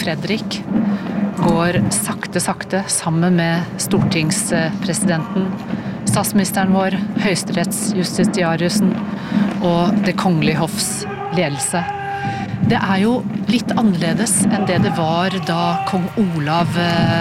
Fredrik går sakte sammen med stortingspresidenten, statsministeren vår, høyesterettsjustitiariusen og det kongelige hoffs ledelse. Det jo litt annerledes enn det var da kong Olav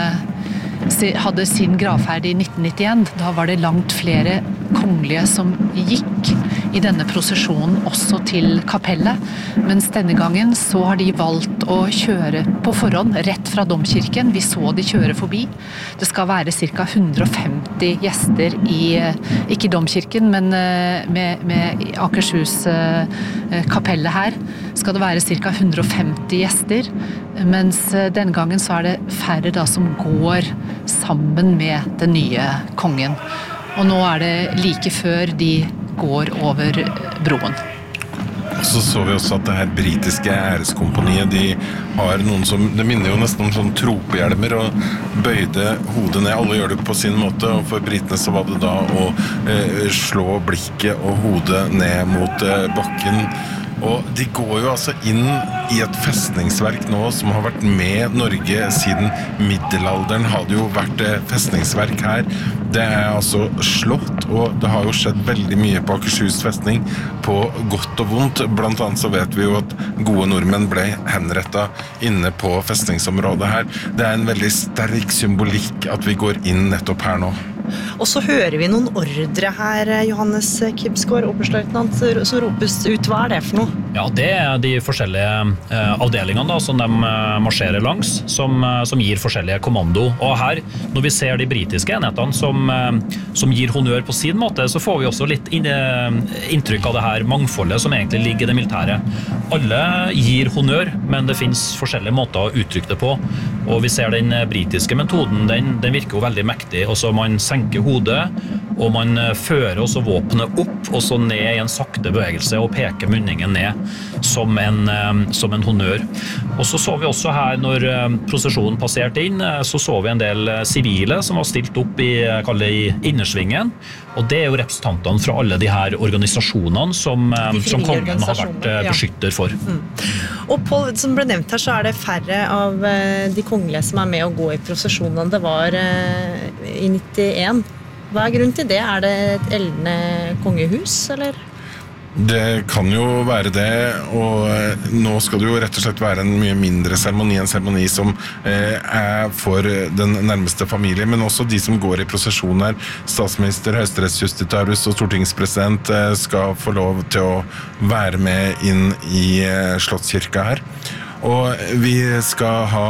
hadde sin gravferd i 1991. Da var det langt flere kongelige som gikk i denne prosesjonen også til kapellet. Mens denne gangen så har de valgt å kjøre på forhånd rett fra domkirken. Vi så de kjøre forbi. Det skal være ca. 150 gjester ikke i domkirken, men med Akershus kapellet her skal det være ca. 150 gjester. Mens denne gangen så det færre da som går sammen med den nye kongen. Og nå det like før de går over broen. Så vi også at det her britiske æreskompaniet, de har noen som, det minner jo nesten om sånn tropehjelmer og bøyde hodet ned. Alle gjør det på sin måte, og for britene så var det da å slå blikket og hodet ned mot bakken. Og de går jo altså inn i et festningsverk nå som har vært med Norge siden middelalderen. Har det jo vært festningsverk her. Det altså slått, og det har jo skjedd veldig mye på Akershus festning, på godt og vondt. Blant annet så vet vi jo at gode nordmenn ble henrettet inne på festningsområdet her. Det en veldig sterk symbolikk at vi går inn nettopp her nå. Og så hører vi noen ordre her, Johannes Kibsgaard, oberstløytnant, som ropes ut. Hva det for noe? Ja, det de forskjellige avdelingene da, som de marsjerer langs, som gir forskjellige kommando. Og her, når vi ser de britiske enhetene som gir honnør på sin måte, så får vi også litt inntrykk av det her mangfoldet som egentlig ligger i det militære. Alle gir honnør, men det finnes forskjellige måter å uttrykke det på. Og vi ser den britiske metoden, den virker jo veldig mektig. Også man senker hodet, og man fører også våpenet opp, og så ned i en sakte bevegelse, og peker munningen ned som en honnør. Og så vi også her, når prosesjonen passerte inn, så vi en del sivile som var stilt opp i innersvingen, og det jo representantene fra alle de her organisasjonene som kongen har vært beskytter for. Og Paul, som ble nevnt her, så det færre av de kongelige som med å gå i prosesjonene. Det var i 91. Hva grunnen til det? Det et eldende kongehus, eller? Det kan jo være det, og nå skal det jo rett og slett være en mye mindre seremoni, en seremoni som for den nærmeste familie, men også de som går i prosesjon her. Statsminister, høyesterettsjustitiarius og stortingspresident skal få lov til å være med inn i Slottskirka her. Og vi skal ha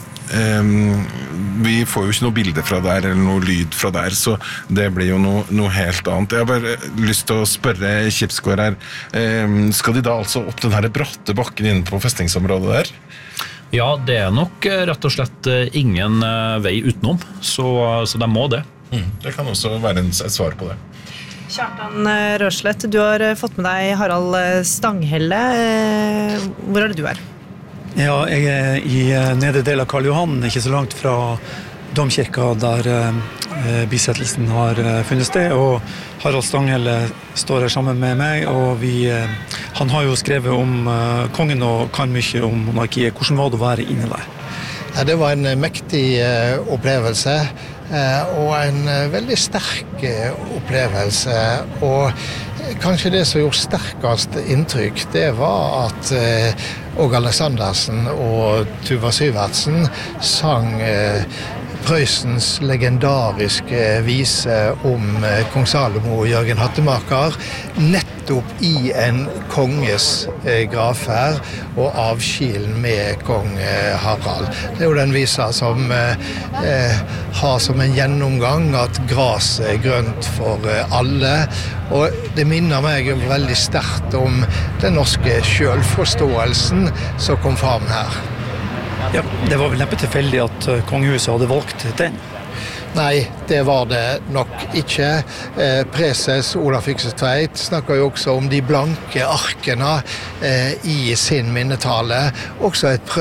vi får jo ikke noe bilde fra der eller noe lyd fra der, så det blir jo noe helt annet. Jeg har bare lyst til å spørre Kibsgaard her, skal de da altså opp den her bratte bakken inne på festningsområdet der? Ja, det nok rett og slett ingen vei utenom, så de må det. Det kan også være et svar på det. Kjartan Rørslett, du har fått med deg Harald Stanghelle. Hvor det du Ja, jeg i nedre del av Karl Johan, ikke så langt fra domkirka der bisettelsen har funnet sted, og Harald Stanghelle står her sammen med meg, og han har jo skrevet om kongen og kan mye om monarkiet. Hvordan var det å være inne der? Ja, det var en mektig opplevelse, og en veldig sterk opplevelse, og kanskje det som gjorde sterkest inntrykk, det var at Åge Aleksandersen og Tuva Syvertsen sang Prøysens legendariske vise om kong Salomo og Jørgen Hattemaker, nettopp i en konges gravferd og avskilden med kong Harald. Det jo den visa som har som en gjennomgang at gras grønt for alle, og det minner meg veldig sterkt om den norske selvforståelsen som kom fram her. Ja, det var vel neppe tilfeldig at kongehuset hadde valgt den? Nei, det var det nok ikke. Preses Olaf Fykse-Tveit snakker jo også om de blanke arkene i sin minnetale. Også et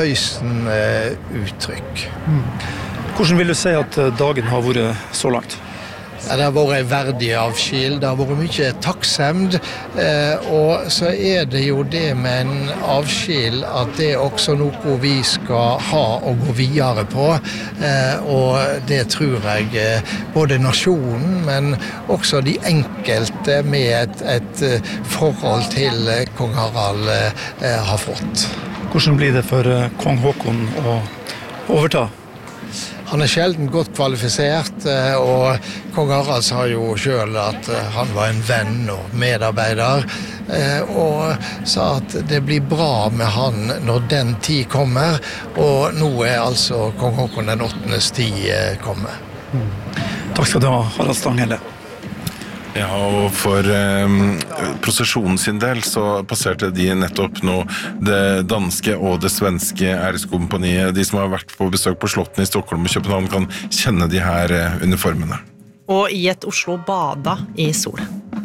Prøysen-uttrykk. Hvordan vil du si at dagen har vært så langt? Ja, det har vært en verdig avskil, det har vært mye takksemd, og så det jo det med en avskil at det også noe vi skal ha og gå videre på, og det tror jeg både nasjonen, men også de enkelte med et forhold til kong Harald har fått. Hvordan blir det for kong Håkon å overta? Han sjelden godt kvalifisert, og kong Harald sa jo selv at han var en venn og medarbeider, og sa at det blir bra med han når den tid kommer, og nå altså kong Håkon den 8. tid kommer. Takk skal du ha, Harald Stanghelle. Ja, og for prosesjonen sin del så passerte de nettopp nå det danske og det svenske æreskompaniet. De som har vært på besøk på slottene i Stockholm og København kan kjenne de her uniformene. Og i et Oslo bada i sol.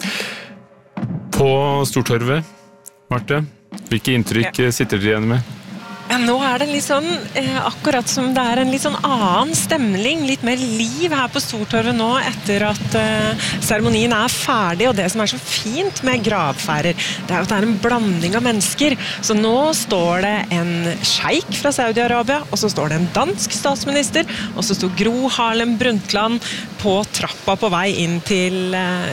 På Stortorvet, Marte, hvilke inntrykk sitter dere igjen med? Ja, nå det litt sånn, akkurat som det en litt sånn annen stemning, litt mer liv her på Stortorvet nå, etter at seremonien ferdig, og det som så fint med gravferder, det jo at det en blanding av mennesker. Så nå står det en sjeik fra Saudi-Arabia, og så står det en dansk statsminister, og så står Gro Harlem Brundtland på trappa på vei inn til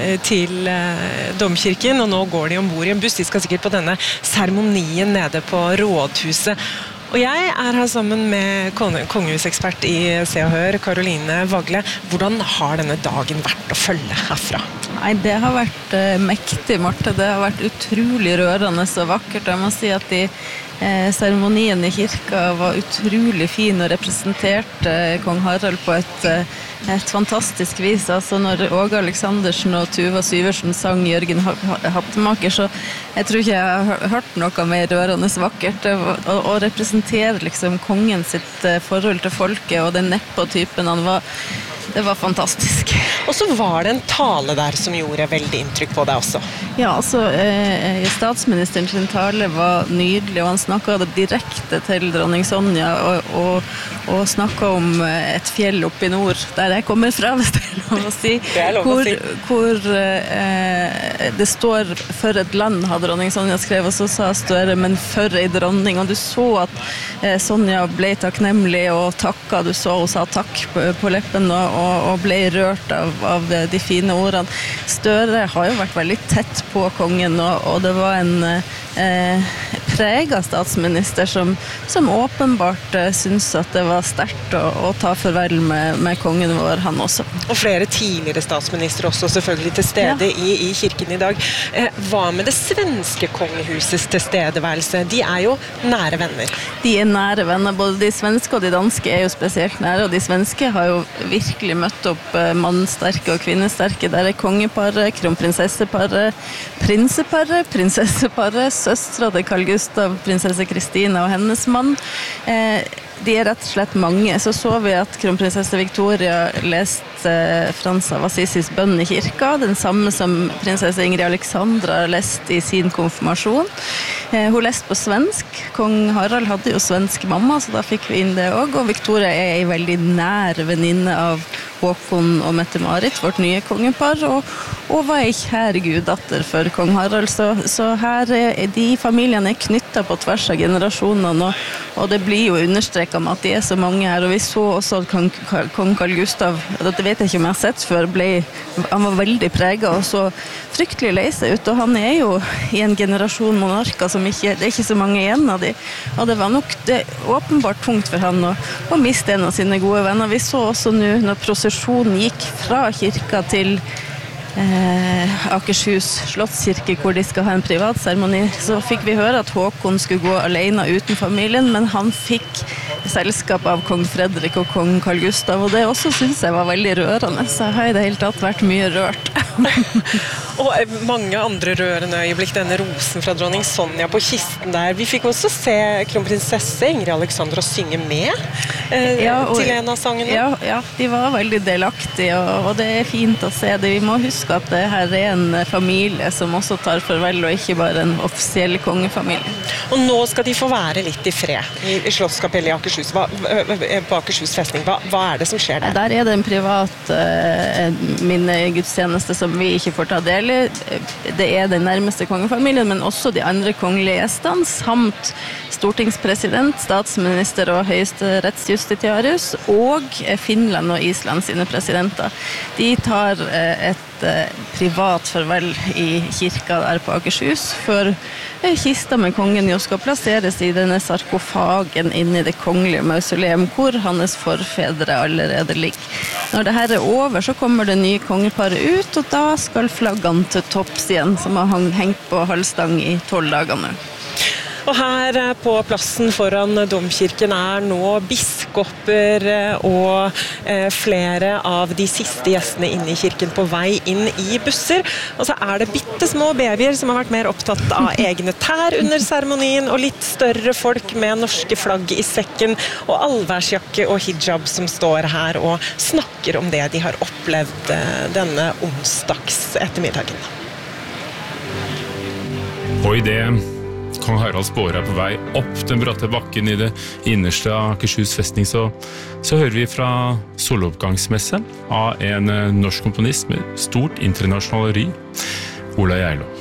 domkirken, og nå går de ombord i en buss. De skal sikkert på denne seremonien nede på rådhuset. Og jeg her sammen med kongehusekspert i Se og Hør, Caroline Vagle. Hvordan har denne dagen vært å følge herfra? Nei, det har vært mektig, Marte. Det har vært utrolig rørende og vakkert. Jeg må si at seremonien i kirka var utrolig fin og representerte kong Harald på et fantastisk vis. Altså når Åge Aleksandersen og Tuva Syversen sang Jørgen Hattemaker, så jeg tror ikke jeg har hørt noe mer rørende vakkert. Å representere liksom kongen sitt forhold til folket og den neppo-typen han var, det var fantastisk. Og så var det en tale der som gjorde veldig inntrykk på deg også. Ja, altså statsministeren sin tale var nydelig, og han snakket direkte til dronning Sonja og snakket om et fjell oppe i nord, der jeg kommer fra, hvis det lov å si. Det lov å si. Hvor det står for et land, har dronning Sonja skrevet, og så sa Støre, men for en dronning. Og du så at Sonja ble takknemlig og takket, du så hun sa takk på leppen og ble rørt av de fine ordene. Støre har jo vært veldig tett på kongen, og det var en preget statsminister som åpenbart synes at det var sterkt å ta farvel med kongen vår, han også. Og flere tidligere statsminister også selvfølgelig til stede i kirken i dag. Hva med det svenske kongehusets tilstedeværelse? De jo nære venner. De nære venner, både de svenske og de danske jo spesielt nære, og de svenske har jo virkelig møtt opp mannsterke og kvinnesterke. Der kongeparet, kronprinsesseparet, prinseparet, prinsesseparet, søstre til Carl Gustav, prinsesse Kristina og hennes mann. De rett og slett mange. Så vi at kronprinsesse Victoria leste Frans av Assisis bønn i kirka, den samme som prinsesse Ingrid Alexandra leste i sin konfirmasjon. Hun leste på svensk. Kong Harald hadde jo svensk mamma, så da fikk vi inn det også. Og Victoria en veldig nær venninne av Håkon og Mette-Marit, vårt nye kongepar, og var en kjær guddatter for kong Harald. Så her de familiene knyttet på tvers av generasjonene, og det blir jo understreket med at de så mange her. Og vi så også at kong Carl Gustav, dette vet jeg ikke om jeg har sett før, han var veldig preget og så fryktelig lei seg ut, og han jo i en generasjon monarker som det ikke så mange igjen av de, og det var nok åpenbart tungt for han å miste en av sine gode venner. Vi så også nå når prosesjonen gikk fra kirka til Akershus slottskirke, hvor de skal ha en privat seremoni, så fikk vi høre at Håkon skulle gå alene uten familien, men han fikk selskap av kong Fredrik og kong Carl Gustav, og det også synes jeg var veldig rørende, så jeg har i det hele tatt vært mye rørt. Og mange andre rørende øyeblikk, denne rosen fra dronning Sonja på kisten der. Vi fikk også se kronprinsesse Ingrid Alexandra synge med. til en av sangene. Ja, de var veldig delaktige, og det fint å se det. Vi må huske at det her en familie som også tar farvel, og ikke bare en offisiell kongefamilie. Og nå skal de få være litt i fred i Slottskapellet i Akershus. På Akershus festning. Hva det som skjer der? Der det en privat minnegudstjeneste som vi ikke får ta del i. Det den nærmeste kongefamilien, men også de andre kongelige gjestene, samt stortingspresident, statsminister og høyesterettsjustitiarius, og Finland og Island sine presidenter. De tar et privat farvel i kirka der på Akershus, før kista med kongen jo skal plasseres i denne sarkofagen inne i det kongelige mausoleum, hvor hans forfedre allerede ligger. Når det her over, så kommer det nye kongeparet ut, og da skal flaggene til topps igjen, som har hengt på halvstang i 12 dager nå. Og her på plassen foran domkirken nå biskoper og flere av de siste gjestene inne i kirken på vei inn i busser. Og så det bittesmå babyer som har vært mer opptatt av egne tær under seremonien, og litt større folk med norske flagg i sekken og allværsjakke og hijab som står her og snakker om det de har opplevd denne onsdags ettermiddagen. Og i det Kong Haralds båre på vei opp den bratte bakken i det innerste av Akershus festning, så hører vi fra soloppgangsmesse av en norsk komponist med stort internasjonalt ry, Ola Geilo.